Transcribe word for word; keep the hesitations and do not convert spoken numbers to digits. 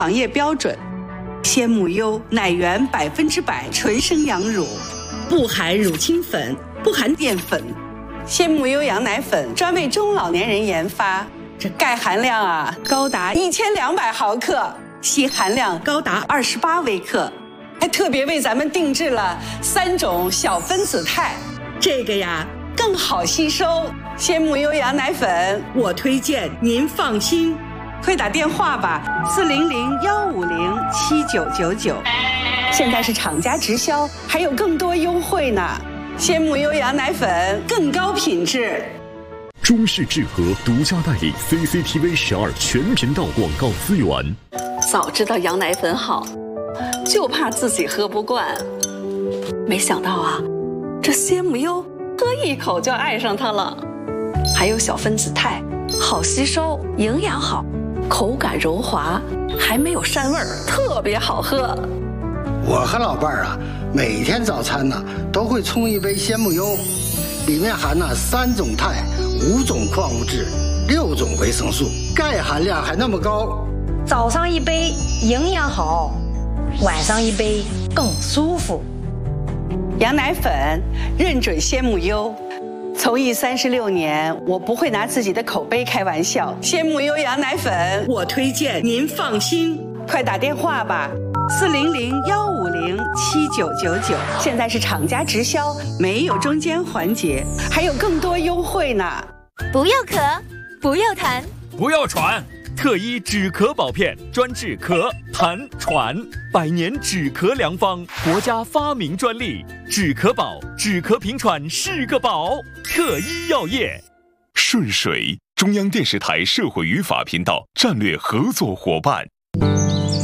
行业标准。鲜母优奶源百分之百纯生羊乳，不含乳清粉，不含淀粉。鲜母优羊奶粉专为中老年人研发，这钙含量啊高达一千两百毫克，硒含量高达二十八微克，还特别为咱们定制了三种小分子肽，这个呀更好吸收。鲜母优羊奶粉，我推荐您放心。快打电话吧，四零零幺五零七九九九，现在是厂家直销，还有更多优惠呢。鲜母优羊奶粉更高品质。 中式智和独家代理 C C T V 十二全频道广告资源。 早知道羊奶粉好，就怕自己喝不惯。没想到啊，这鲜母优喝一口就爱上它了。还有小分子肽，好吸收，营养好。口感柔滑，还没有膻味儿，特别好喝。 我和老伴儿啊，每天早餐呢都会冲一杯鲜母优，里面含了三种肽、五种矿物质、六种维生素，钙含量还那么高。 早上一杯营养好，晚上一杯更舒服。 羊奶粉认准鲜母优。从艺三十六年，我不会拿自己的口碑开玩笑。鲜母优羊奶粉，我推荐您放心。快打电话吧，四零零幺五零七九九九，现在是厂家直销，没有中间环节，还有更多优惠呢。 不要咳，不要痰， 不要喘。特医止咳宝片专治咳、痰、喘，百年止咳良方，国家发明专利。止咳宝，止咳平喘是个宝。特医药业。 顺水，中央电视台社会与法频道战略合作伙伴。